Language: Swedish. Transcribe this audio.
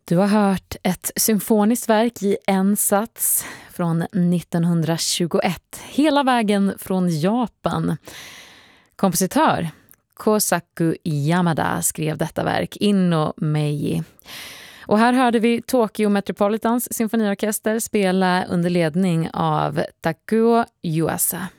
Du har hört ett symfoniskt verk i en sats från 1921, hela vägen från Japan. Kompositör Kosaku Yamada skrev detta verk, Inno Meiji. Och här hörde vi Tokyo Metropolitans symfoniorkester spela under ledning av Takuo Yuasa.